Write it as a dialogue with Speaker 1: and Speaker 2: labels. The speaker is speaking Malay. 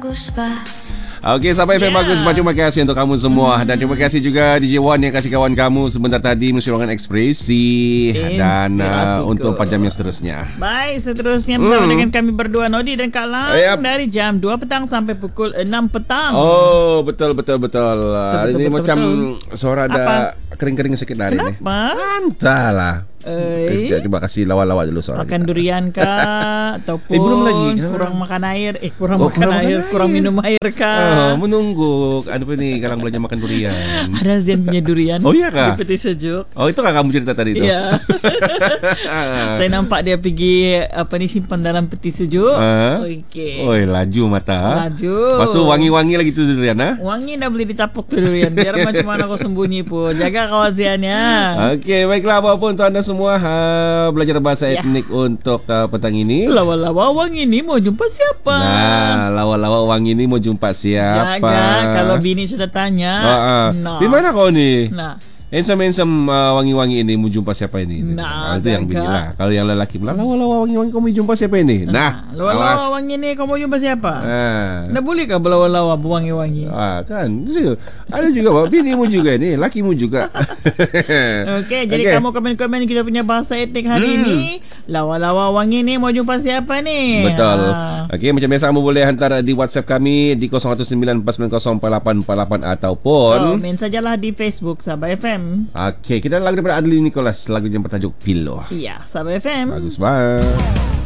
Speaker 1: bagus bah.
Speaker 2: Okey, sampai FM bagus. Terima kasih untuk kamu semua. Dan terima kasih juga DJ Wan yang kasih kawan kamu sebentar tadi mensyuarakan ekspresi. Dan untuk 4 jam yang seterusnya.
Speaker 3: Baik, seterusnya bersama dengan kami berdua, Nodi dan Kak Lang, dari jam 2 petang sampai pukul 6 petang.
Speaker 2: Oh, betul. Hari ini macam suara ada kering-kering sikit hari ini.
Speaker 3: Kenapa?
Speaker 2: Entahlah. Coba kasih lawa-lawa dulu suara
Speaker 3: makan
Speaker 2: kita.
Speaker 3: Durian kah? Ataupun
Speaker 2: belum lagi.
Speaker 3: kurang makan air. Kurang minum air kah?
Speaker 2: Menunggu. Ada apa nih kalau belanja makan durian?
Speaker 3: Ada Zian punya durian.
Speaker 2: Oh iya kah?
Speaker 3: Di peti sejuk.
Speaker 2: Oh, itu kah kamu cerita tadi itu?
Speaker 3: Iya. Saya nampak dia pergi simpan dalam peti sejuk. Okey.
Speaker 2: Oi, laju mata.
Speaker 3: Laju.
Speaker 2: Lepas tu wangi-wangi lagi tu durian, ha?
Speaker 3: Wangi dah boleh ditapuk tu durian. Biar macam mana kau sembunyi pun. Jaga kawan Ziannya. Okey,
Speaker 2: baiklah apapun untuk anda semua belajar bahasa etnik untuk petang ini.
Speaker 3: Lawa-lawa wang ini mau jumpa siapa?
Speaker 2: Nah, lawa-lawa wang ini mau jumpa siapa?
Speaker 3: Jaga, kalau bini sudah tanya.
Speaker 2: Di mana kau ni?
Speaker 3: Nah.
Speaker 2: Handsome wangi-wangi ini mau jumpa siapa ini?
Speaker 3: Nah,
Speaker 2: itu yang bini lah. Kalau yang lelaki pula lawa-lawa wangi-wangi kau mau jumpa siapa ini? Nah,
Speaker 3: lawa-lawa wangi ini kau mau jumpa siapa? Nah, boleh kah lawa-lawa wangi-wangi?
Speaker 2: Kan ada juga binimu juga ni, lakimu juga.
Speaker 3: Okey, jadi kamu komen-komen kita punya bahasa etnik hari ini. Lawa-lawa wangi ni mau jumpa siapa ni?
Speaker 2: Betul. Okey, macam biasa kamu boleh hantar di WhatsApp kami di 0194904848 ataupun
Speaker 3: komen sajalah di Facebook Sabah FM.
Speaker 2: Okey, kita lagu daripada Adli Nicholas, lagu yang bertajuk Pillow.
Speaker 3: Iya, Sabah FM.
Speaker 2: Bagus banget.